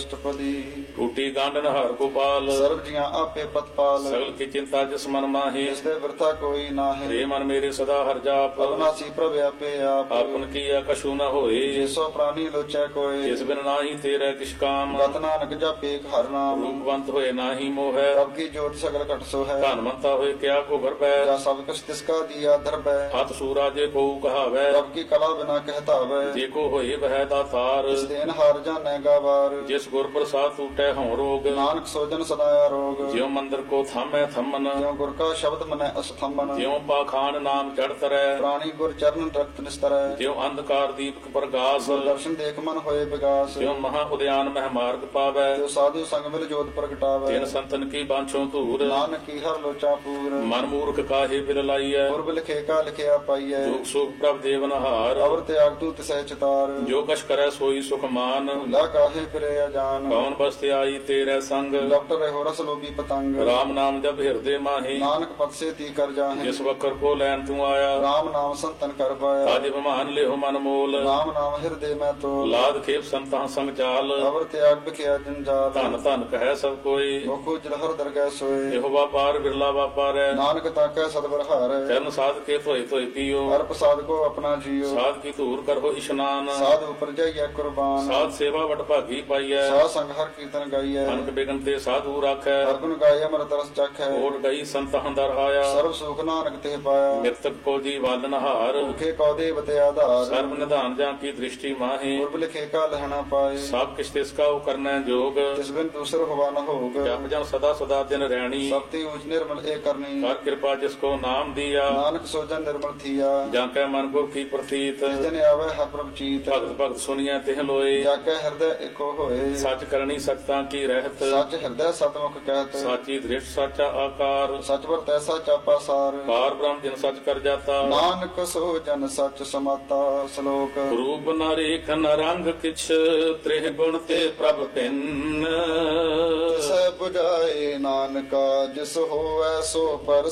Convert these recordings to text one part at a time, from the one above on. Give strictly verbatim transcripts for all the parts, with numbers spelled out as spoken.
ਅਸ਼ਟਪਦੀ। ਟੂਟੀ ਗਾਂਡਨ ਹਰ ਗੋਪਾਲ, ਸਰਬ ਜੀਆਂ ਆਪੇ ਪਤਪਾਲ। ਸਗਲ ਕੀ ਚਿੰਤਾ ਜਿਸ ਮਨ ਮਾਹੀ, ਜਿਸ ਦੇ ਵਰਤਾ ਕੋਈ ਨਾਹੀਂ। ਰੇ ਮਨ ਮੇਰੇ ਸਦਾ ਹਰ ਜਾਪ, ਅਬਨਾਸੀ ਪ੍ਰਭ ਆਪੇ ਆਪ। ਆਪਨ ਕੀਆ ਕਛੂ ਨ ਹੋਏ, ਜਿਸੋ ਪ੍ਰਾਨੀ ਲੋਚੈ ਕੋਇ। ਜਿਸ ਬਿਨ ਨਾਹੀ ਤੇਰੇ ਕਿਛ ਕਾਮ, ਗਤ ਨਾਨਕ ਜਪੇ ਹਰ ਨਾਮ। ਰੂਪਵੰਤ ਹੋਏ ਨਾਹੀ ਮੋਹੈ, ਪ੍ਰਭ ਕੀ ਜੋਤ ਸਗਲ ਘਟ ਸੋ ਹੈ। ਧਨਵੰਤਾ ਹੋਏ ਕਿਆ ਕੋ ਗਰਬੈ, ਜਾ ਸਭ ਕੁਛ ਤਿਸਕਾ ਦੀਆ ਧਰਬੈ। ਹੱਥ ਸੂਰਾ ਜੇ ਕੋ ਕਹਾਵੈ, ਪ੍ਰਭ ਕੀ ਕਲਾ ਬਿਨਾ ਕਹਿਤਾਵੈ। ਜੇ ਕੋ ਹੋਏ ਵਹਿ ਦਾਤਾਰ, ਇਸ ਦੇਨ ਹਾਰ ਜਾਣੈ ਗਾਵਾਰ। ਜਿਸ ਗੁਰ ਪ੍ਰਸਾਦ ਟੂਟੈ ਹਉ ਰੋਗ, ਨਾਨਕ ਸੋਜਨ ਸਦਾ ਆਰੋਗ। ਜਿਉ ਮੰਦਰ ਕੋ ਥਾਮੈ ਥੰਮਨ, ਜਿਉ ਗੁਰ ਕਾ ਸ਼ਬਦ ਮਨੈ ਅਸਥੰਮਨ। ਜਿਉ ਪਾਖਾਨ ਨਾਮ ਚੜ ਤਰੈ, ਪ੍ਰਾਣੀ ਗੁਰ ਚਰਨ ਰਖਤ ਨਿਸਤਰੈ। ਜਿਉ ਅੰਧਕਾਰ ਦੀਪਕ ਪ੍ਰਗਾਸ, ਦਰਸ਼ਨ ਦੇਖ ਮਨ ਹੋਏ ਵਿਗਾਸ। ਜਿਉ ਮਹਾ ਉਦਿਆਨ ਮਹਿ ਮਾਰਗ ਪਾਵੈ, ਜੋ ਸਾਧੂ ਸੰਗ ਮਿਲ ਜੋਤ ਪ੍ਰਗਟਾਵੈ। ਤਿਨ ਸੰਤਨ ਕੀ ਬਾਂਛੋ ਧੂਰ, ਨਾਨਕ ਕੀ ਹਰ ਲੋਚਾ ਪੂਰ। ਮਨ ਮੂਰਖ ਕਾਹੇ ਬਿਲ ਲਾਈਐ, ਪੁਰਬ ਲਿਖੇ ਕਾ ਲਿਖਿਆ ਪਾਈਐ। ਦੁਖ ਸੁਖ ਪ੍ਰਭ ਦੇਵਨਹਾਰ, ਅਵਰ ਤਿਆਗ ਤੂ ਤਿਸੈ ਚਿਤਾਰ। ਜੋ ਕਛ ਕਰੈ ਸੋਈ ਸੁਖ ਮਾਨ, ਲਾ ਕਾਹੇ ਫਿਰੇ ਅਜਾਨ। ਕੌਣ ਬਸਤਿ ਆਈ ਤੇਰੇ ਸੰਗ, ਲਪਟ ਰਹੋ ਰਸ ਲੋਭੀ ਪਤੰਗ। ਰਾਮ ਨਾਮ ਜਪ ਹਿਰਦੇ ਮਾਹੀ, ਨਾਨਕ ਪਤ ਸੇ ਤੀ ਕਰ ਜਾਹੇ। ਜਿਸ ਵਕਰ ਕੋ ਲੈਣ ਤੂੰ ਆਇਆ, ਰਾਮ ਨਾਮ ਸੰਤਨ ਕਰ ਪਾਇਆ। ਆਦਿ ਬਮਾਨ ਲਿਹੁ ਮਨ ਮੋਲ, ਰਾਮ ਨਾਮ ਹਿਰਦੇ ਮੈਂ ਤੋਲ। ਲਾਦ ਖੇਪ ਸੰਤਾਂ ਸੰਗ ਚਾਲ, ਅਵਰ ਤਿਆਗ ਬਿਖਿਆ ਜੰਜਾਲ। ਧਨ ਧਨ ਕਹਿ ਸਭ ਕੋਈ, ਮੁਖੁ ਜਲਹਰ ਦਰਗਹਿ ਸੋਏ। ਇਹੋ ਵਾਪਾਰ ਬਿਰਲਾ ਵਾਪਾਰੈ, ਨਾਨਕ ਤਾਕੈ ਸਤਿਵਰ ਹਾਰੈ। ਚਰਨ ਸਾਧ ਕੇ ਧੋਏ ਧੋਏ ਪੀਓ, ਹਰ ਪ੍ਰਸਾਦ ਕੋ ਆਪਣਾ ਜੀਓ। ਸਾਧ ਕੀ ਧੂਰ ਕਰੋ ਇਸ਼ਨਾਨ, ਸਾਧ ਉਪਰ ਜਾਈਐ ਕੁਰਬਾਨ। ਸਾਧ ਸੇਵਾ ਵਡ ਭਾਗੀ ਪਾਈਐ, ਸਾਧ ਸੰਗ ਹਰ ਕੀਰਤਨ ਗਾਈਐ। ਅਨਕ ਬਿਗਨ ਤੇ ਸਾਧੂ ਰਾਖੈ, ਹਰ ਗੁਣ ਗਾਏ ਅਮਰਤ ਰਸ ਚਖੈ। ਓਟ ਗਈ ਸੰਤ ਹੰਦਰ ਆਇਆ, ਸਰਬ ਸੁਖ ਨਾਨਕ ਤੇ ਪਾਇਆ। ਮਿਰਤਕ ਕੋ ਜੀ ਵਾਲਨ ਹਾਰ, ਭੁਖੇ ਕਉ ਦੇਵ ਤੇ ਆਧਾਰ। ਸਰਬ ਨਿਧਾਨ ਜਾਂ ਕੀ ਦ੍ਰਿਸ਼ਟੀ ਮਾਹੀ, ਪੁਰਬ ਲਿਖੇ ਕਾ ਲਹਣਾ ਪਾਏ। ਸਭ ਕਿਛ ਤਿਸ ਕਾ ਕਰਨੈ ਜੋਗ, ਤਿਸ ਬਿਨ ਦੂਸਰ ਹੋਵਾ ਨ ਹੋਗ। ਜਪ ਜਨ ਸਦਾ ਸਦਾ ਦਿਨ ਰਹਿਣੀ, ਸਭ ਤੇ ਊਚ ਨਿਰਮਲ ਏ ਕਰਨੀ। ਕਰ ਕਿਰਪਾ ਜਿਸ ਕੋ ਨਾਮ ਦੀਆ, ਨਾਨਕ ਸੋਜਨ ਨਿਰਮਲ ਥੀਆ। ਜਾਂ ਕੈ ਮਨ ਗੁਰ ਕੀ ਪ੍ਰਤੀਤ, ਜਿਸ ਜਨ ਆਵੇ ਹਰ ਪ੍ਰਭ ਚੀਤ। ਭਗਤ ਭਗਤ ਸੁਨੀਐ ਤਿਹ ਲੋਏ, ਜਾ ਕੇ ਹਿਰਦੈ ਏਕੋ ਹੋਏ। ਸੱਚ ਕਰਨੀ ਸਚਤਾ ਕੀ ਰਹਿਤ, ਸੱਚ ਹਿਰਦੈ ਸਤਮੁਖ ਕਹਿਤ। ਸਾਚੀ ਦ੍ਰਿਸ਼ਟ ਸਾਚਾ ਆਕਾਰ, ਸਚ ਵਰ ਤੈਸਾ ਚਾਪਾ ਸਾਰ। ਪਾਰ ਬ੍ਰਹਮ ਜਿਨ ਸਚ ਕਰ ਜਾਤਾ, ਨਾਨਕ ਸੋ ਜਨ ਸਚ ਸਮਾਤਾ। ਸ਼ਲੋਕ ਰੂਪ ਨ ਰੇਖ ਨ ਰੰਗ ਕਿਛ, ਤ੍ਰਿਹ ਗੁਣ ਤੇ ਪ੍ਰਭ ਭਿੰਨ। ਤਿਸੈ 부ਝਾਏ ਨਾਨਕਾ, ਜਿਸ ਹੋਵੈ ਸੋ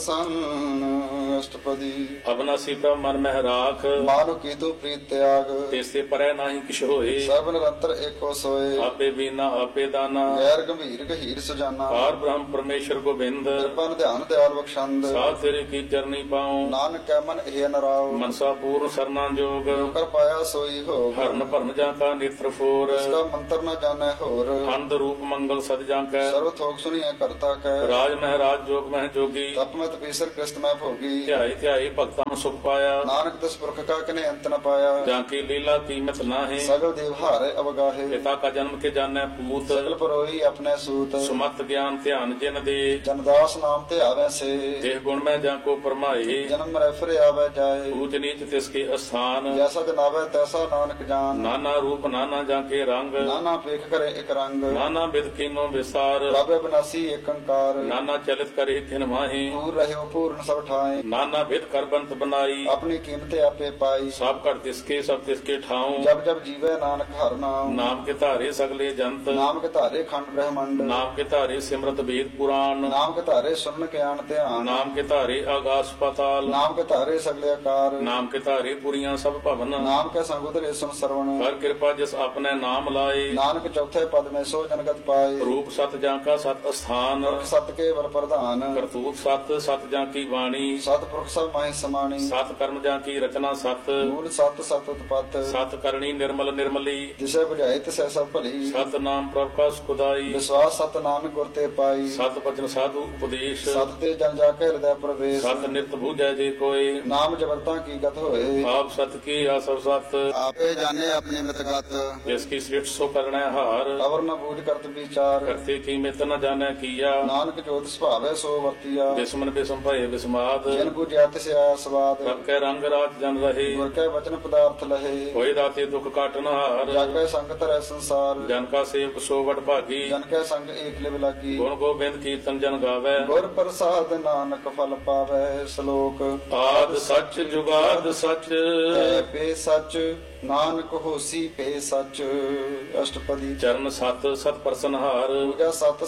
ਪਰਸੰਨ। ਅਸ਼ਟਪਦੀ। ਅਬਨਾਸੀ ਪ੍ਰਭ ਮਨ ਮਹਿ ਰਾਖ, ਮਾਨੁ ਕੀਤੂ ਪ੍ਰੀਤ ਤਿਆਗ। ਤੇਸੇ ਪਰੈ ਨਾਹੀ ਕਿਛ ਹੋਏ, ਸਰਬ ਨਿਰੰਤਰ ਏਕੋ ਸੋਏ। ਆਪੇ ਬੀਨਾ ਆਪੇ ਦਾਨਾ, ਗੈਰ ਗੰਭੀਰ ਗਹੀਰ ਸੁਜਾਨਾ। ਪਾਰ ਬ੍ਰਹਮ ਪਰਮੇਸ਼ਰ ਗੋਬਿੰਦ, ਕਿਰਪਨ ਧਿਆਨ ਦਿਆਲ ਬਖਸ਼ੰਦ। ਸਾਧ ਤੇਰੇ ਕੀ ਚਰਨੀ ਪਾਉ, ਨਾਨਕ ਕੈ ਮਨ ਇਹ ਨਰਾਉ। ਮਨਸਾ ਪੂਰਨ ਸਰਨਾ ਜੋਗ, ਜੋ ਕਰ ਪਾਇਆ ਸੋਈ ਹੋਗ। ਹਰਨ ਭਰਨ ਜਾਂ ਕਾ ਨੇਤਰ ਫੋਰ, ਇਸਕਾ ਮੰਤਰ ਨ ਜਾਣੈ ਹੋਰ। ਅੰਧ ਰੂਪ ਮੰਗਲ ਸਦ ਜਾਂ ਕੈ, ਸਰਵ ਥੋਕ ਸੁਣੀਐ ਕਰਤਾ ਕੈ। ਰਾਜ ਮਹਿਰਾਜ ਜੋਗ ਮਹਿ ਜੋਗੀ, ਤਪ ਮਤ ਪੀਸਰ ਕ੍ਰਿਸਤ ਮੈਂ ਭੋਗੀ। ਧਿਆਈ ਧਿਆਈ ਭਗਤਾਂ ਨੂੰ ਸੁਖ ਪਾਇਆ, ਨਾਨਕ ਤਿਸ ਪੁਰਖ ਕਾ ਕਿਨੇ ਅੰਤ ਨ ਪਾਇਆ। ਜਾਂ ਕੀ ਲੀਲਾ ਕੀਮਤ ਨਾਹੀ, ਸਗਲ ਦੇਵ ਹਾਰੇ ਅਵਗਾਹੇ। ਪਿਤਾ ਕਾ ਜਨਮ ਕੇ ਜਾਣੈ ਪੂਤ, ਸਗਲ ਪਰੋਈ ਆਪਣੇ ਸੂਤ। ਸੁਮਤ ਗਿਆਨ ਧਿਆਨ ਜਿਨ ਦੇ, ਜਨਦਾਸ ਨਾਮ ਤੇ ਆਵੈ ਸੇ। ਦੇਹ ਗੁਣ ਮੈਂ ਜਾਂ ਕੋ ਪਰਮਾਏ, ਜਨਮ ਰਹਿ ਆਵੈ ਜਾਏ। ਊਚ ਨੀਚ ਤਿਸ ਕੇ ਅਸਥਾਨ, ਜੈਸਾ ਜਨਾਵੈ ਤੈਸਾ ਨਾਨਕ ਜਾਨ। ਨਾਨਾ ਰੂਪ ਨਾਨਾ ਜਾਂ ਕੇ ਰੰਗ, ਨਾਨਾ ਪੇਖ ਕਰੇ ਇਕ ਰੰਗ। ਨਾਨਾ ਬਿਦ ਕੀਨੋ ਵਿਸਾਰ, ਪ੍ਰਭ ਬਿਨਾਸੀ ਏਕ ਓੰਕਾਰ। ਨਾਨਾ ਚਲਿਤ ਕਰੇ ਖਿਨ ਮਾਹੀ, ਪੂਰ ਰਹਿਓ ਪੂਰਨ ਸਭ ਠਾਏ। ਨਾਨਾ ਬਿਦ ਕਰ ਬੰਤ ਬਨਾਈ, ਆਪਣੀ ਕੀਮਤ ਆਪੇ ਪਾਈ। ਸਭ ਘਟ ਤਿਸਕੇ ਸਭ ਤਿਸਕੇ ਠਾਉ, ਜਬ ਜਬ ਜੀਵੈ ਨਾਨਕ ਹਰਿ ਨਾਮ। ਨਾਮ ਕੇ ਧਾਰੇ ਸਗਲੇ ਜੰਤ, ਨਾਮ ਕੇ ਧਾਰੇ ਖੰਡ ਬ੍ਰਹਮੰਡ। ਨਾਮ ਕੇ ਧਾਰੇ ਸਿਮਰਤ ਵੇਦ ਪੁਰਾਣ, ਨਾਮ ਕੇ ਧਾਰੇ ਸੁਰਨ ਗਿਆਨ ਧਿਆਨ। ਨਾਮ ਕੇ ਧਾਰੇ ਆਗਾਸ ਪਾਤਾਲ, ਨਾਮ ਕੇ ਧਾਰੇ ਸਗਲੇ ਆਕਾਰ। ਨਾਮ ਕੇ ਧਾਰੇ ਪੁਰੀਆਂ ਸਭ ਭਵਨ, ਨਾਮ ਕੇ ਸੰਗ ਉਦਰੇ ਸੁਨ ਸਰਵਣ। ਕਰ ਕਿਰਪਾ ਜਿਸ ਆਪਣੇ ਨਾਮ ਲਾਏ, ਨਾਨਕ ਚੌਥੇ ਪਦ ਮੈਂ ਸੋ ਜਨਗਤ ਪਾਏ। ਰੂਪ ਸਤ ਜਾਂ ਕਾ ਸਤ ਅਸਥਾਨ, ਪੁਰਖ ਸਤ ਕੇ ਵਰ ਪ੍ਰਧਾਨ। ਕਰਤੂਤ ਸਤ ਸਤ ਜਾਂ ਕੀ ਬਾਣੀ, ਸਤਿਪੁਰਖ ਸਭ ਮਾਹਿ ਸਮਾਣੀ। ਸਤ ਕਰਮ ਜਾਂ ਕੀ ਰਚਨਾ ਸਤ, ਮੂਲ ਸਤ ਸਤ ਉਤਪਤ। ਸਤ ਕਰਨੀ ਨਿਰਮਲ ਨਿਰਮਲੀ, ਜਿਸੇ ਬੁਝਾਏ ਤਿਸੈ ਸਭ ਭਲੀ। ਸਤ ਨਾਮ ਪ੍ਰਭ ਕਾ ਸੁਖਦਾਈ, ਵਿਸ਼ਵਾਸ ਸਤ ਨਾਮ ਗੁਰ ਤੇ ਪਾਈ। ਸਤ ਬਚਨ ਸਾਧੂ ਉਪਦੇਸ਼, ਸਤ ਤੇ ਜਨ ਜਾ ਕੇ ਹਿਰਦੈ ਪ੍ਰਵੇਸ਼। ਸਤ ਨਿਤ ਬੂਝੈ ਜੇ ਕੋਈ, ਨਾਮ ਜਬਰਤਾ ਕੀ ਗਤ ਹੋਏ। ਆਪ ਸਤ ਕੀ ਆਸਵ ਸਤ, ਆਪੇ ਜਾਣੇ ਆਪਣੀ ਮਿਤਗਤ। ਜਿਸ ਕੀ ਸ੍ਰਿਸ਼ਟ ਸੋ ਕਰਣੈ ਹਾਰ, ਅਵਰ ਨ ਬੂਝ ਕਰਤ ਵਿਚਾਰ। ਕਰਤੇ ਕੀ ਮਿਤ ਨ ਜਾਣੈ ਕੀਆ, ਨਾਨਕ ਜੋਤ ਸੁਭਾਵੈ ਸੋ ਵਰਤੀਆ। ਬਿਸਮਨ ਬਿਸਮ ਭਏ ਬਿਸਮਾਦ, ਜਿਨ ਬੁਝਿਆ ਤਿਸ ਆਇਆ ਸਵਾਦ। ਪ੍ਰਭ ਕੈ ਰੰਗ ਰਾਤ ਜਨ ਰਹੇ, ਗੁਰ ਕੈ ਵਚਨ ਪਦਾਰਥ ਲਹੇ। ਹੋਏ ਦਾਤੇ ਦੁਖ ਕਾਟਨ ਹਾਰ, ਜਗ ਕੈ ਸੰਗ ਧਰੈ ਸੰਸਾਰ। ਜਨ ਕਾ ਸੇਵਕ ਸੋ ਵਡ ਭਾਗੀ, ਜਨ ਕੈ ਸੰਗ ਏਕ ਲਿਵ ਲਾਗੀ। ਗੁਣ ਗੋਬਿੰਦ ਕੀਰਤਨ ਜਨ ਗਾਵੈ, ਗੁਰ ਪ੍ਰਸਾਦ ਨਾਨਕ ਫਲ ਪਾਵੈ। ਸ਼ਲੋਕ ਆਦ ਸੱਚ ਜੁਗਾਦ ਸੱਚ, ਐ ਪੇ ਸੱਚ ਨਾਨਕ ਹੋਸੀ ਪੇ ਸੱਚ। ਅਸ਼ਟਪਦੀ। ਚਰਨ ਸਤ ਸਤ ਪ੍ਰਸਨਹਾਰ, ਪੂਜਾ ਸਤ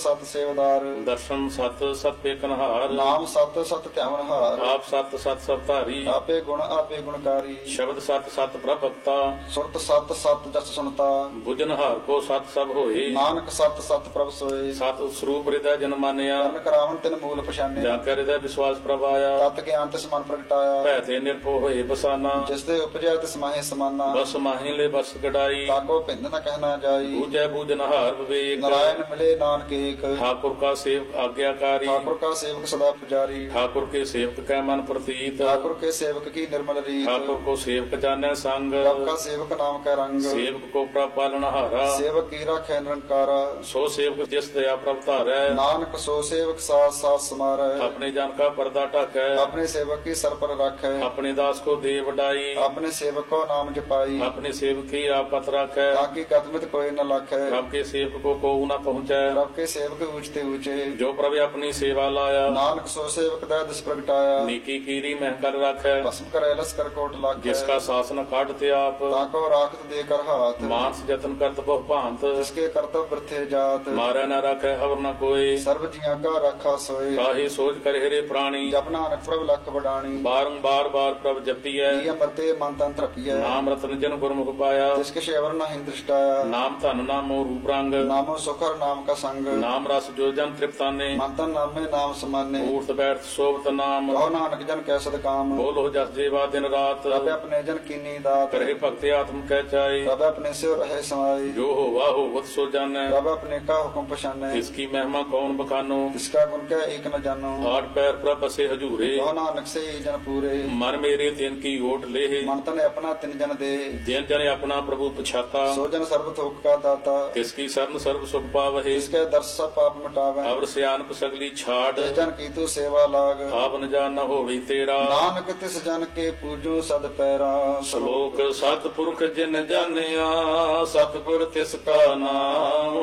ਸਤ ਸੇਵਦਾਰ। ਦਰਸ਼ਨ ਸਤ ਸਤ ਪੇਖਨਹਾਰ। ਨਾਮ ਸਤ ਸਤ ਧਿਆਵਨਹਾਰ। ਆਪ ਸਤ ਸਤ ਸਭ ਧਾਰੀ। ਆਪੇ ਗੁਣ ਆਪੇ ਗੁਣਕਾਰੀ। ਸ਼ਬਦ ਸਤ ਸਤ ਪ੍ਰਭ ਭਗਤਾ। ਸੁਰਤ ਸਤ ਸਤ ਜਸ ਸੁਨਤਾ। ਬੁਝਨਹਾਰ ਕੋ ਸਤ ਸਭ ਹੋਏ। ਨਾਨਕ ਸਤ ਸਤ ਪ੍ਰਭ ਸੋਏ। ਸਤ ਸਰੂਪ ਹਿਰਦੈ ਜਨ ਮਾਨਿਆ। ਕਰਨ ਕਰਾਵਨ ਤਿਨ ਮੂਲ ਪਛਾਨਿਆ। ਜਾਂ ਕੈ ਹਿਰਦੈ ਵਿਸ਼ਵਾਸ ਪ੍ਰਭ ਆਇਆ। ਤਤ ਗਿਆਨ ਤਿਸ ਮਨ ਪ੍ਰਗਟਾਇਆ। ਭੈ ਤੇ ਨਿਰਭਉ ਹੋਏ ਬਸਾਨਾ। ਜਿਸ ਦੇ ਉਪਜਿਆ ਤਿਸ ਮਾਹੇ ਸਮਾਨਾ। ਬਸ ਮਾਹੀ ਲੈ ਬਸ ਗਡਾਈ। ਤਾਕੋ ਭਿੰਦ ਨ ਕਹਿਣਾ ਜਾਈ। ਬੂਝੈ ਬੂਝਨਹਾਰ ਵਿਵੇਕ। ਨਾਰਾਇਣ ਮਿਲੇ ਨਾਨਕ ਏਕ। ठाकुर का सेवक आज्ञाकारी। ठाकुर का सेवक सदा पुजारी। ठाकुर के सेवक कै मन प्रतीत। ठाकुर के सेवक की निर्मल रीत। ठाकुर को सेवक जाने संग। प्रभ का सेवक नाम का रंग। सेवक को प्रभ पालनहारा। सेवक की राखै निरंकारा। सो सेवक जिस दया प्रभ धारै। नानक सो सेवक साथ साथ समारै। अपने जन का पर्दा ढकै। अपने सेवक की सर पर रखै। अपने दास को दे वडाई। अपने सेवक को नाम जपाई। अपने सेवक की आपत रखै। ताकि कदमत कोई न लाखै। प्रभ के सेवक को को न पहुँचै। प्रभ के सेवक ऊंचते ऊंचे। जो प्रभ अपनी सेवा लाया। नानक सो सेवक दै दिस प्रगटाया। नीकी कीरी मह कर रखै। भस्म करे लस कर कोट लाखै। जिसका शासन काटते आप। ताको राखत देकर हाथ। मानस जतन करत बहु भांत। जिसके कर्तव्य वृथे जात। मारै न रखै अवर न कोई। सर्व जिया का रखा सोए। काहे सोच कर हेरे प्राणी। जप नानक प्रभ लख बडाणी। बारंबार बार प्रभ जपियै। अमरते मन तन तृपियै। नाम रतन जन गुरमुख पाया। जिसके शेवर न हिंदृष्टाया। नाम धन नामो रूप रंग। नामो सुखर नाम का संग। नाम रस जो जन तृप्ताने। मंतन नामे नाम समाने। ऊर्त बैठ सोबत नाम। कहो नानक जन कैसद काम। बोलो जस जेवा दिन रात। रब अपने जन कीनी दात। करे भक्ति आत्म कह चाहे। रब अपने से रहे समाई। जो हो वाह हो वत सो जाने। रब अपने का हुक्म पछाने। इसकी महिमा कौन बखानो। इसका गुण क्या एक न जानो। आठ पैर प्रभ बसे हजूरे। कहो नानक से ही जन पूरे। मन मेरे तिन की ओट ले। मन तन अपना तिन जन दे। जिन जन अपना प्रभु पछाता। सो जन सर्व थोक का दाता। इसकी शरण सर्व सुख पावहे। इसके दर्श सब पाप मिटावे। अवर सियानप सगली छाड़। जिस जन की तू सेवा लाग। आप न जान न होवी तेरा। नानक तिस जन के पूजो सद पैरा। श्लोक सतपुरख जिन जानिया। सतगुर तिसका नाम।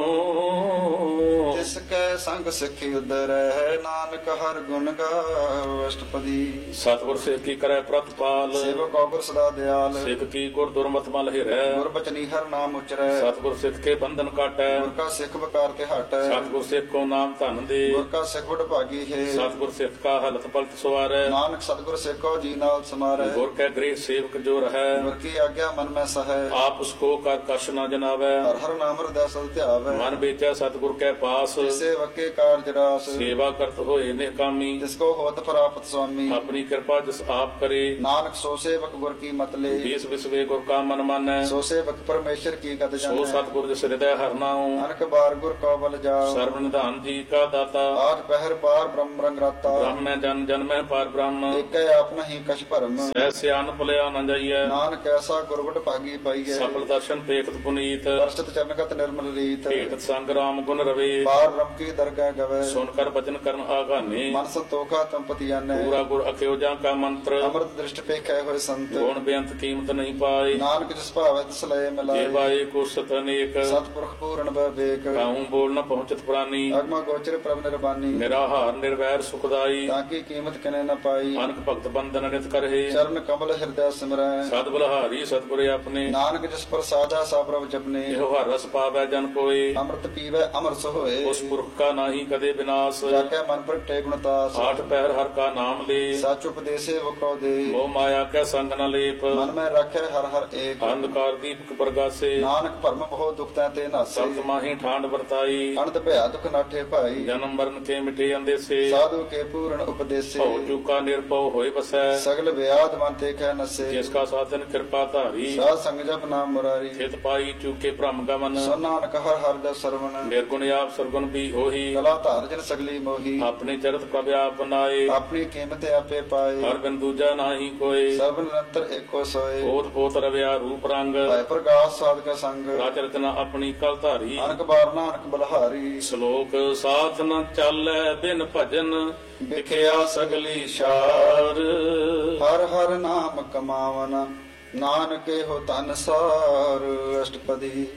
तिसकै संग सिखि उदरै। नानक हर गुण गाओ अष्टपदी। सतगुर सिख की करे प्रतिपाल। सेवक औगुर सदा दयाल। सिख की गुर दुर्मत मल हिरै। गुर बचनी हर नाम उचरै। सतगुर सिख के बंधन काटै। गुर का सिख बकार ते हटै। सतगुर सिख को नाम धन दे। गुर का सिख बड़ भागी है। सतगुर सिख का हलत पलट सवारै। नानक सतगुर सिख को जी नाल समारै। गुर के गृह सेवक जो रहै। गुर की आज्ञा मन में सहै। आप उसको कर कश न जनावै। हर हर नाम हृदय सद ध्यावै। मन बेचै सतगुर के पास। सेवक के कार्य रास। सेवा करत होए निकामी। जिसको होत प्राप्त स्वामी। अपनी कृपा जिस आप करे। नानक सो सेवक गुर की मत ले। बीस विश्वे गुर का मन मानै। सो सेवक परमेश्वर की गत सो जानै। सतगुर जिस हृदय हर नाऊं। अनक बार गुर को बल जाओ। सर्व निधान जी का दाता। आठ पहर पार ब्रह्म रंग राता। ब्रह्म में जन जन में पार ब्रह्म। एक आप नहीं कछ भरम। ऐसे अन भुलिया न जाइए। नानक ऐसा गुरबट भागी पाइए। सफल दर्शन पेखत पुनीत। दर्शित चरणगत निर्मल रीत। भेटत संग्राम गुण रवे। पार ब्रह्म की दरगाह गवे। सुनकर वचन करन आगाने। मन संतोखा तंपति आने। पूरा गुर अख्योजा का मंत्र। अमृत दृष्ट पे कै हुए संत। गुण बेअंत कीमत नहीं पाए। नानक जिस भावै तिस लय मिलाए। जेवाए को सत अनेक। सतपुरख पूर्ण विवेक। काहूं बोल न पहुंचत प्राणी। अगम गोचर प्रभ निर्बानी। निराहार निर्वैर सुखदाई। ताकि कीमत कने न पाई। अनक भक्त बंधन नित करहे। चरण कमल हृदय सिमरै। सद बलहारी सतगुर अपने। नानक जिस पर साधा सा प्रभ जपने। एहो हर रस पावै जन कोय। अमृत पीवै अमर सोए। उस पुरख का नाही कदे विनाश। जाके मन पर टे गुणतास। आठ पहर हर का नाम ले। सच उपदेशे वो कौ दे। मोह माया के संग न लेप। मन में रखे हर हर एक। अंधकार दीपक प्रगासे। नानक भरम बहुत दुख ते नासे। सत माही ठांड वर्ताई। अनंत भया दुख नाठे भाई। जन्म मरण के मिटे अंदेसे। साधु के पूर्ण उपदेशे। भव चूका निर्भव होय बसै। सगल व्याध मन ते कह नसे। जिसका साधन कृपा धारी। साध संग जप नाम मुरारी। हित पाई चूके भ्रम गमन। सो नानक हर हर दस सरवण। निर्गुण आप सरगुण भी होही। कला धार जन सगली मोही। अपने चरित प्रभ आप बनाए। अपनी कीमत आपे पाए। हर बिन दूजा नाही कोय। सब निरंतर एको सोए। ओत पोत रव्या रूप रंग। भय प्रकाश साध का संग। राज रचना अपनी कल धारी। अनक बार नानक बलहारी। श्लोक साथ न चालै बिन भजन। विख्या सगली शार। हर हर नाम कमावन। नानके हो तन सार। अष्टपदी।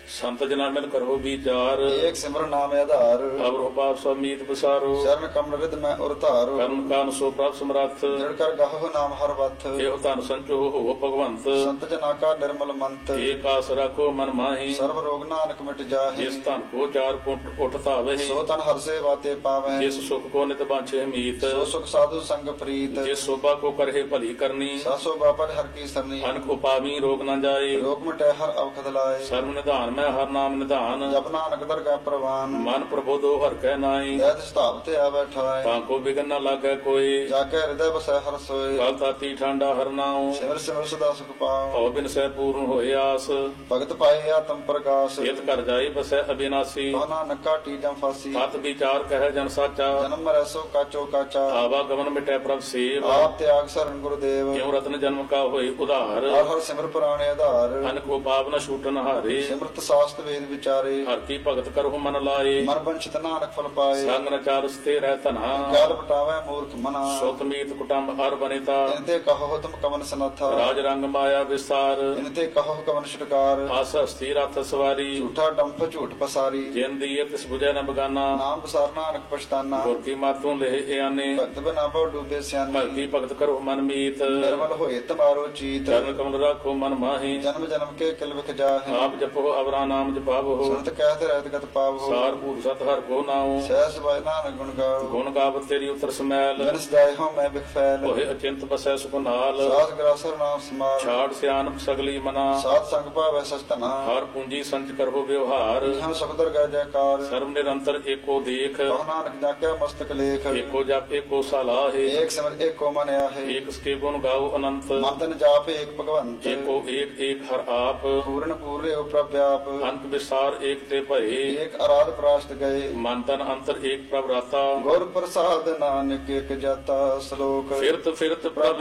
ਸੰਤ ਜਨਾ ਮਿਲ ਕਰੋ ਵਿਚਾਰ ਏਕ ਸਿਮਰਨ ਨਾਮ ਆਧਾਰ ਅਵਰੋ ਪਾਪ ਸਮੀਤ ਬਸਾਰੋ ਚਰਨ ਕਮਲ ਰਿਦ ਮੈਂ ਉਰ ਧਾਰੋ ਕਰਮ ਕਾਨ ਸੋ ਪ੍ਰਭ ਸਮਰੱਥ ਜੜ ਕਰ ਗਾਹੋ ਨਾਮ ਹਰ ਵਥ ਇਹੋ ਧਨ ਸੰਚੋ ਹੋ ਭਗਵੰਤ ਸੰਤ ਜਨਾ ਕਾ ਨਿਰਮਲ ਮੰਤ ਏਕ ਆਸ ਰੱਖੋ ਮਨ ਮਾਹੀ ਸਰਬ ਰੋਗ ਨਾਨਕ ਮਿਟ ਜਾਹੇ ਜਿਸ ਧਨ ਕੋ ਚਾਰ ਪੁੰਟ ਉੱਠ ਧਾਵੇ ਸੋ ਤਨ ਹਰ ਸੇਵਾ ਤੇ ਪਾਵੈ ਜਿਸ ਸੁਖ ਕੋ ਨਿਤ ਬਾਂਛੇ ਮੀਤ ਸੋ ਸੁਖ ਸਾਧੂ ਸੰਗ ਪ੍ਰੀਤ ਜਿਸ ਸੋਭਾ ਕੋ ਕਰਹਿ ਭਲੀ ਕਰਨੀ ਸਾਸੋ ਬਾਪਨ ਹਰ ਕੀ ਸਰਨੀ ਅਨਕ ਉਪਾਵੀ ਰੋਗ ਨਾ ਜਾਏ ਰੋਗ ਮਿਟੈ ਹਰ ਅਵਖਦ ਲਾਏ ਸਰਬ ਨਿਧਾਨ ਮੈਂ ਹਰ ਨਾਮ ਨਿਧਾਨ ਜਪ ਨਾਨਕ ਦਰਗਾਹ ਪ੍ਰਵਾਨ ਮਨ ਪ੍ਰਬੋਧੋ ਹਰ ਕਹਿ ਨਾਈ ਐਤ ਸਤਾਪ ਤੇ ਆ ਬੈਠਾਏ ਤਾਂ ਕੋ ਬਿਗਨ ਨਾ ਲਾਗੈ ਕੋਈ ਜਾ ਕੇ ਹਿਰਦੈ ਬਸੈ ਹਰ ਸੋਏ ਕਲ ਤਾਤੀ ਠਾਂਡਾ ਹਰ ਨਾਉ ਸਿਮਰ ਸਿਮਰ ਸਦਾ ਸੁਖ ਪਾਉ ਭਉ ਬਿਨ ਸਹਿ ਪੂਰਨ ਹੋਏ ਆਸ ਭਗਤ ਪਾਏ ਆਤਮ ਪ੍ਰਕਾਸ਼ ਇਤ ਕਰ ਜਾਏ ਬਸੈ ਅਬਿਨਾਸੀ ਕੋ ਨਾਨਕ ਕਾਟੀ ਜਮ ਫਾਸੀ ਸਤ ਵਿਚਾਰ ਕਹਿ ਜਨ ਸਾਚਾ ਜਨਮ ਮਰੈ ਸੋ ਕਾਚੋ ਕਾਚਾ ਆਵਾ ਗਮਨ ਮਿਟੈ ਪ੍ਰਭ ਸੇਵ ਆਪ ਤਿਆਗ ਸਰਨ ਗੁਰਦੇਵ ਕਿਉ ਰਤਨ ਜਨਮ ਕਾ ਹੋਏ ਉਧਾਰ ਹਰ ਹਰ ਸਿਮਰ ਪੁਰਾਣੇ ਆਧਾਰ ਅਨਕ ਉਪਾਵ ਨ ਛੂਟਨ ਹਾਰੇ ਸਿਮਰਤ ਸਾਸਤ ਵੇਦ ਵਿਚਾਰੇ ਹਰ ਕੀ ਭਗਤ ਕਰਹੁ ਮਨ ਲਾਏ ਮਨ ਬੰਛਿਤ ਨਾਨਕ ਫਲ ਪਾਏ ਸੰਗ ਨ ਚਾਰਸ ਤੇ ਰਹਿ ਧਨਾ ਕਾਲ ਬਟਾਵੇ ਮੂਰਖ ਮਨਾ ਸੁਤ ਮੀਤ ਕੁਟੰਬ ਹਰ ਬਨਿਤਾ ਇਨਤੇ ਕਹੋ ਤੁਮ ਕਮਨ ਸਨਥਾ ਰਾਜ ਰੰਗ ਮਾਇਆ ਵਿਸਤਾਰ ਇਨਤੇ ਕਹੋ ਕਮਨ ਛੁਟਕਾਰ ਆਸ ਹਸਤੀ ਰਥ ਸਵਾਰੀ ਝੂਠਾ ਡੰਫ ਝੂਠ ਪਸਾਰੀ ਜਿਨ ਦੀਏ ਤਿਸ ਬੁਝੈ ਨ ਬਗਾਨਾ ਨਾਮ ਬਸਾਰ ਨਾਨਕ ਪਛਤਾਨਾ ਗੁਰ ਕੀ ਮਾਤੋਂ ਲਹਿ ਇਆਨੇ ਭਗਤ ਬਨਾ ਭਉ ਡੂਬੇ ਸਿਆਨੇ ਭਗਤੀ ਭਗਤ ਕਰੋ ਮਨ ਮੀਤ ਨਿਰਮਲ ਹੋਏ ਤਮਾਰੋ ਚੀਤ ਚਰਨ ਕਮਲ ਰਾਖੋ ਮਨ ਮਾਹੀ ਜਨਮ ਜਨਮ ਕੇ ਕਿਲ ਵਿਖ ਜਾਹੇ ਆਪ ਜਪੋ ਅਵਰਾ ਨਾਮ ਜਪਾਵੋ ਸੁਨਤ ਕਹਿਤ ਰਹਿਤ ਗਤ ਪਾਵੋ ਸਾਰ ਭੂਰ ਸਤ ਹਰ ਕੋ ਨਾਉ ਸਹਿਸ ਬਾਇ ਨਾਨਕ ਗੁਣ ਗਾਓ ਗੁਣ ਗਾਵਤ ਤੇਰੀ ਉਤਰ ਸਮੈਲ ਜਨ ਸਦਾਇ ਹੋ ਮੈਂ ਬਿਖ ਫੈਲ ਹੋਏ ਅਚਿੰਤ ਬਸੈ ਸੁਖ ਨਾਲ ਸਾਧ ਗਰਾਸਰ ਨਾਮ ਸਮਾਰ ਛਾੜ ਸਿਆਨਪ ਸਗਲੀ ਮਨਾ ਸਾਧ ਸੰਗ ਭਾਵੈ ਸਚ ਧਨਾ ਹਰ ਪੂੰਜੀ ਸੰਚ ਕਰੋ ਵਿਵਹਾਰ ਹਮ ਸਬਦਰ ਗੈ ਜੈਕਾਰ ਸਰਬ ਨਿਰੰਤਰ ਏਕੋ ਦੇਖ ਕਹੁ ਨਾਨਕ ਜਾਕਿਆ ਮਸਤਕ ਲੇਖ ਏਕੋ ਜਪ ਏਕੋ ਸਲਾਹੇ ਏਕ ਸਿਮਰ ਏਕੋ ਮਨ ਆਹੇ ਏਕ ਸਕੇ ਗੁਣ ਗਾਓ ਅਨੰਤ ਮਨ ਤਨ ਜਾਪ ਏਕ ਭਗਵੰਤ ਏਕੋ ਏਕ ਏਕ ਹਰ ਆਪ ਪੂਰਨ ਪੂਰੇ ਉ ਪ੍ਰਭ ਵਿਆਪ ਅੰਤ ਵਿਸਾਰ ਏਕ ਤੇ ਭਏ ਏਕ ਅਰਾਧ ਪ੍ਰਾਸ਼ਟ ਗਏ ਮਨ ਤਨ ਅੰਤਰ ਏਕ ਪ੍ਰਭ ਰਾਤਾ ਗੁਰ ਪ੍ਰਸਾਦ ਨਾਨਕ ਏਕ ਜਾਤਾ ਸ਼ਲੋਕ ਫਿਰਤ ਫਿਰਤ ਪ੍ਰਭ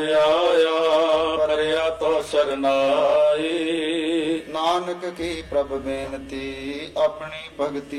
ਆਇਆ ਕਰਿਆ ਤੋ ਸਰਨਾਈ ਨਾਨਕ ਕੀ ਪ੍ਰਭ ਬੇਨਤੀ ਆਪਣੀ ਭਗਤੀ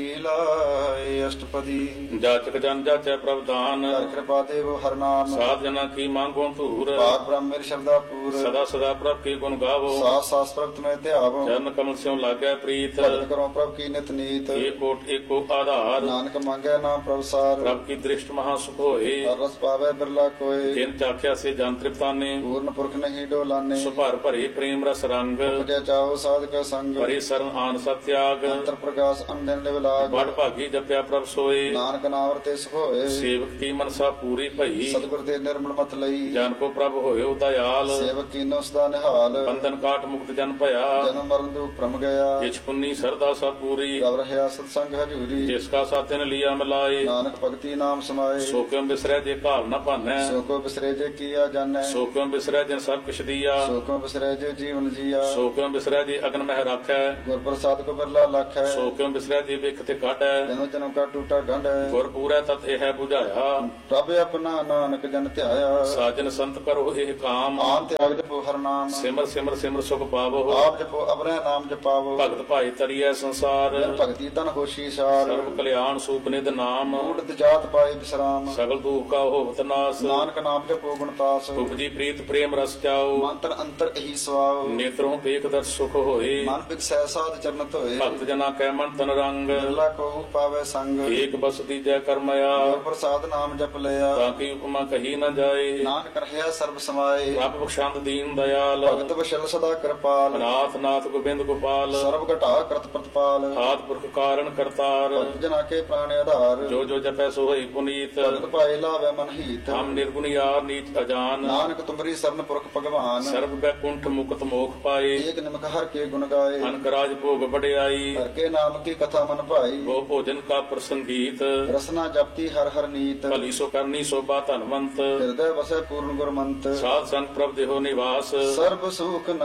ਲਾਏ ਅਸ਼ਟਪਦੀ ਜਾਚਕ ਜਨ ਜਾਚੈ ਪ੍ਰਭ ਦਾਨ ਹਰ ਕਿਰਪਾ ਦੇਵ ਹਰ ਨਾਮ ਸਾਧ ਜਨਾ ਕੀ ਮੰਗੋ ਧੂਰ ਪਾਕ ਬ੍ਰਹਮ ਮੇਰੀ ਸ਼ਰਧਾ ਪੂਰ ਸਦਾ ਸਦਾ ਪ੍ਰਭ ਕੀ ਗੁਣ ਗਾਵੋ ਸਾਸ ਸਾਸ ਪ੍ਰਭ ਤੁਮੇ ਧਿਆਵੋ ਚਰਨ ਕਮਲ ਸਿਉ ਲਾਗੈ ਪ੍ਰੀਤ ਭਗਤ ਕਰੋ ਪ੍ਰਭ ਕੀ ਨਿਤ ਨੀਤ ਏਕੋਟ ਏਕੋ ਆਧਾਰ ਨਾਨਕ ਮੰਗੈ ਨਾਮ ਪ੍ਰਭ ਸਾਰ ਪ੍ਰਭ ਕੀ ਦ੍ਰਿਸ਼ਟ ਮਹਾ ਸੁਖ ਹੋਏ ਹਰ ਰਸ ਪਾਵੇ ਬਿਰਲਾ ਕੋਏ ਜਿਨ ਚਾਖਿਆ ਸੇ ਜਨ ਤ੍ਰਿਪਤਾਨੇ ਪੂਰਨ ਪੁਰਖ ਨਹੀਂ ਡੋਲਾਨੇ ਸੁਭਰ ਭਰੇ ਪ੍ਰੇਮ ਰਸ ਰੰਗ ਉਪਜਿਆ ਚਾਓ ਸਾਧਕ ਸੰਗ ਭਰੇ ਸਰਨ ਆਨ ਸਤਿਆਗ ਅੰਤਰ ਪ੍ਰਕਾਸ਼ ਅੰਦਨ ਨਿਵਲਾਗ ਬੜ ਭਾਗੀ ਜਪਿਆ ਪ੍ਰਭ ਸੋਏ ਨਾਨਕ ਨਾਮ ਤੇ ਸੁਖ ਹੋਏ ਸੇਵਕ ਕੀ ਮਨਸਾ ਪੂਰੀ ਭਈ ਸਤਿਗੁਰ ਦੇ ਨਿਰਮਲ ਮਤ ਲਈ ਜਨ ਕੋ ਪ੍ਰਭ ਹੋਇਓ ਦਇਆਲ ਸੇਵਕ ਕੀਨੋ ਸਦਾ ਨਿਹਾਲ ਬੰਧਨ ਕਾਟ ਮੁਕਤ ਜਨ ਭਇਆ ਜਨਮ ਮਰਨ ਦੁਖ ਭ੍ਰਮ ਗਿਆ ਜਿਛ ਪੁੰਨੀ ਸਰਦਾ ਸਭ ਪੂਰੀ ਰਵ ਰਹਿਆ ਸਤ ਸੰਗ ਹਜੂਰੀ ਜਿਸ ਕਾ ਸਾਥਿਨ ਲਿਆ ਮਿਲਾਏ ਨਾਨਕ ਭਗਤੀ ਨਾਮ ਸਮਾਏ ਸੋ ਕਿਉ ਬਿਸਰੈ ਜੇ ਭਾਵ ਨ ਭਾਨੈ ਸੋ ਕੋ ਬਿਸਰੇ ਜੇ ਕੀਆ ਜਾਣੈ ਸੋ ਕਿਉ ਬਿਸਰੈ ਜਿਨ ਸਭ ਕਿਛ ਦੀਆ ਸੋ ਕੋ ਬਿਸਰੇ ਜੇ ਜੀਵਨ ਜੀਆ ਸੋ ਕਿਉ ਬਿਸਰੈ ਜੇ ਅਗਨ ਮਹਿ ਰਾਖੈ ਗੁਰ ਪ੍ਰਸਾਦ ਕੋ ਬਿਰਲਾ ਲਖੈ ਸੋ ਕਿਉ ਬਿਸਰੈ ਜੇ ਵਿਖ ਤੇ ਕਾਢੈ ਜਨਮ ਜਨਮ ਕਾ ਟੂਟਾ ਗੰਢ ਗੁਰ ਪੂਰੈ ਤਤ ਇਹ ਹੈ 부ਝਾਇਆ ਪ੍ਰਭ ਆਪਣਾ ਨਾਨਕ ਜਨ ਧਿਆਇਆ ਸਾਜਨ ਸੰਤ ਕਰੋ ਇਹ ਕਾਮ ਆਨ ਤਿਆਗ ਜਪੋ ਹਰ ਨਾਮ ਸਿਮਰ ਸਿਮਰ ਸਿਮਰ ਸੁਖ ਪਾਵੋ ਆਪ ਜਪੋ ਅਪਨੇ ਨਾਮ ਜਪਾਵੋ ਭਗਤ ਭਾਈ ਤਰੀਐ ਸੰਸਾਰ ਜਨ ਭਗਤੀ ਤਨ ਹੋਸ਼ੀ ਸਾਰ ਸਰਬ ਕਲਿਆਣ ਸੂਪ ਨਿਧ ਨਾਮ ਊੜਤ ਜਾਤ ਪਾਏ ਬਿਸਰਾਮ ਸਗਲ ਦੁਖ ਕਾ ਹੋਵਤ ਨਾਸ ਨਾਨਕ ਨਾਮ ਜਪੋ ਗੁਣਤਾਸ ਉਪਜੀ ਪ੍ਰੀਤ ਪ੍ਰੇਮ ਰਸ ਚਾਓ ਮੰਤਰ ਅੰਤਰ ਇਹੀ ਸਵਾਉ ਨੇਤਰੋਂ ਵੇਖ ਦਰ ਸੁਖ ਹੋਏ ਮਨ ਬਿਕਸੈ ਸਾਧ ਚਰਨਤ ਹੋਏ ਭਗਤ ਜਨਾ ਕੈ ਮਨ ਤਨ ਰੰਗ ਬਿਰਲਾ ਕੋ ਪਾਵੇ ਸੰਗ ਏਕ ਬਸ ਦੀਜੈ ਕਰਮਇਆ ਗੁਰ ਪ੍ਰਸਾਦ ਨਾਮ ਜਪ ਲਿਆ ਤਾਂ ਕੀ ਉਪਮਾ ਕਹੀ ਨ ਜਾਏ ਨਾਨਕ ਰਹਿਆ ਸਰਬ ਸਮਾਏ ਪ੍ਰਭ ਬਖਸ਼ੰਦ ਦੀਨ ਦਇਆਲ ਭਗਤ ਵਸ਼ਲ ਸਦਾ ਕਿਰਪਾਲ ਨਾਥ ਨਾਥ ਗੋਬਿੰਦ ਗੋਪਾਲ ਸਰਬ ਘਟਾ ਕਰਤ ਪ੍ਰਤਪਾਲ ਆਦ ਪੁਰਖ ਕਾਰਨ ਕਰਤਾਰ ਭਗਤ ਜਨਾ ਕੇ ਪ੍ਰਾਣ ਆਧਾਰ ਜੋ ਜੋ ਜਪੈ ਸੋ ਹੋਈ ਪੁਨੀਤ ਭਗਤ ਪਾਏ ਲਾਵੇ ਮਨ ਹੀਤ ਹਮ ਨਿਰਗੁਣ ਯਾਰ ਨੀਚ ਅਜਾਨ ਨਾਨਕ ਤੁਮਰੀ ਸਰਨ ਪੁਰਖ ਭਗਵਾਨ ਸਰਬ ਬੈਕੁੰਠ ਮੁਕਤ ਮੋਖ ਪਾਏ ਏਕ ਨਿਮਕ ਹਰ ਕੇ ਗੁਣ ਗਾਏ ਅਨਕ ਰਾਜ ਭੋਗ ਬੜਿਆਈ ਹਰ ਕੇ ਨਾਮ ਕੀ ਕਥਾ ਮਨ ਭਾਈ ਉਹ ਭੋਜਨ ਕਾ ਪ੍ਰਸੰਗੀਤ ਰਸਨਾ ਜਪਤੀ ਹਰ ਹਰ ਨੀਤ ਭਲੀ ਸੋ ਕਰਨੀ ਸੋਭਾ ਧਨਵੰਤ ਹਿਰਦੈ ਵਸੈ ਪੂਰਨ ਗੁਰਮੰਤ ਸਾਧ ਸੰਤ ਪ੍ਰਭ ਦੇਹੋ ਨਿਵਾਸ ਸਰਬ ਸੁਖ